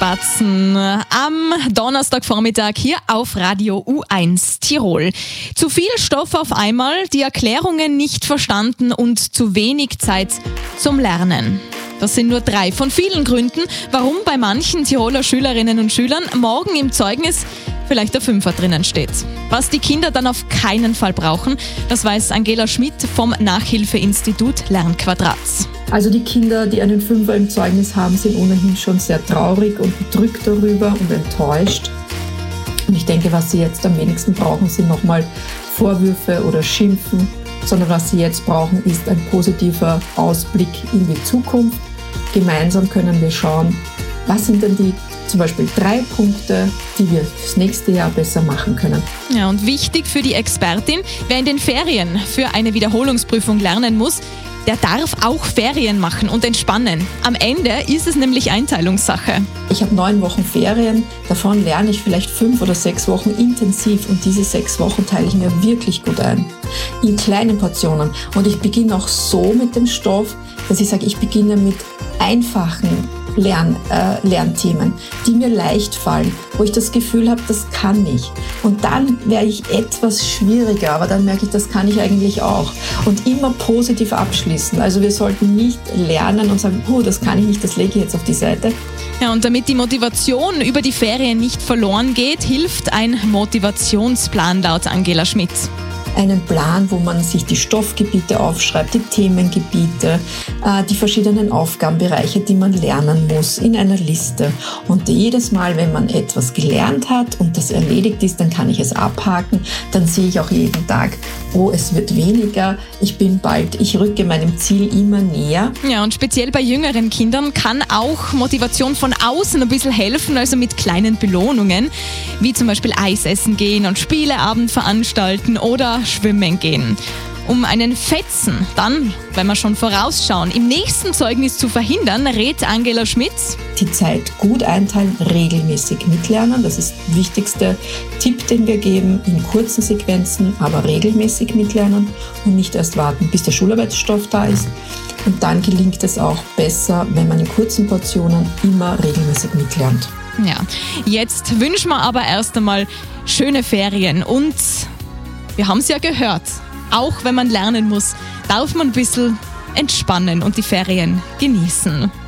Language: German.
Landspatzen am Donnerstagvormittag hier auf Radio U1 Tirol. Zu viel Stoff auf einmal, die Erklärungen nicht verstanden und zu wenig Zeit zum Lernen. Das sind nur 3 von vielen Gründen, warum bei manchen Tiroler Schülerinnen und Schülern morgen im Zeugnis vielleicht der 5er drinnen steht. Was die Kinder dann auf keinen Fall brauchen, das weiß Angela Schmidt vom Nachhilfeinstitut Lernquadrat. Also die Kinder, die einen 5er im Zeugnis haben, sind ohnehin schon sehr traurig und bedrückt darüber und enttäuscht. Und ich denke, was sie jetzt am wenigsten brauchen, sind nochmal Vorwürfe oder Schimpfen, sondern was sie jetzt brauchen, ist ein positiver Ausblick in die Zukunft. Gemeinsam können wir schauen, was sind denn die zum Beispiel 3 Punkte, die wir fürs nächste Jahr besser machen können. Ja, und wichtig für die Expertin, wer in den Ferien für eine Wiederholungsprüfung lernen muss, der darf auch Ferien machen und entspannen. Am Ende ist es nämlich Einteilungssache. Ich habe 9 Wochen Ferien, davon lerne ich vielleicht 5 oder 6 Wochen intensiv und diese 6 Wochen teile ich mir wirklich gut ein. In kleinen Portionen. Und ich beginne auch so mit dem Stoff, dass ich sage, ich beginne mit einfachen Lernthemen, die mir leicht fallen, wo ich das Gefühl habe, das kann ich. Und dann werde ich etwas schwieriger, aber dann merke ich, das kann ich eigentlich auch. Und immer positiv abschließen. Also wir sollten nicht lernen und sagen, das kann ich nicht, das lege ich jetzt auf die Seite. Ja, und damit die Motivation über die Ferien nicht verloren geht, hilft ein Motivationsplan laut Angela Schmidt. Einen Plan, wo man sich die Stoffgebiete aufschreibt, die Themengebiete, die verschiedenen Aufgabenbereiche, die man lernen muss, in einer Liste. Und jedes Mal, wenn man etwas gelernt hat und das erledigt ist, dann kann ich es abhaken. Dann sehe ich auch jeden Tag, es wird weniger, ich rücke meinem Ziel immer näher. Ja, und speziell bei jüngeren Kindern kann auch Motivation von außen ein bisschen helfen, also mit kleinen Belohnungen, wie zum Beispiel Eis essen gehen und Spieleabend veranstalten oder schwimmen gehen. Um einen Fetzen dann, wenn wir schon vorausschauen, im nächsten Zeugnis zu verhindern, rät Angela Schmidt: Die Zeit gut einteilen, regelmäßig mitlernen. Das ist der wichtigste Tipp, den wir geben, in kurzen Sequenzen, aber regelmäßig mitlernen und nicht erst warten, bis der Schularbeitsstoff da ist. Und dann gelingt es auch besser, wenn man in kurzen Portionen immer regelmäßig mitlernt. Ja, jetzt wünschen wir aber erst einmal schöne Ferien und wir haben es ja gehört, auch wenn man lernen muss, darf man ein bisschen entspannen und die Ferien genießen.